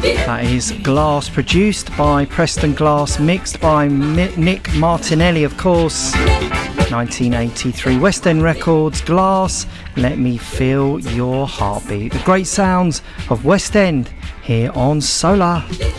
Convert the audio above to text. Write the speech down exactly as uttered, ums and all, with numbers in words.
That is Glass, produced by Preston Glass, mixed by Mi- Nick Martinelli, of course. nineteen eighty-three West End Records, Glass, Let Me Feel Your Heartbeat. The great sounds of West End here on Solar.